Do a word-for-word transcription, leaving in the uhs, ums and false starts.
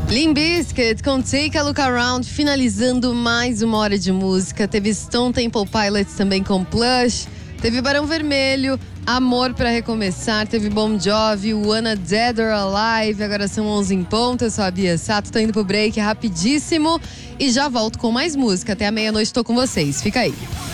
Limp Bizkit com Take a Look Around, finalizando mais uma hora de música. Teve Stone Temple Pilots também com Plush. Teve Barão Vermelho, Amor Pra Recomeçar. Teve Bon Jovi, Wanna Dead or Alive. Agora são onze em ponto, eu sou a Bia Sato. Tô indo pro break rapidíssimo e já volto com mais música. Até a meia-noite tô com vocês, fica aí.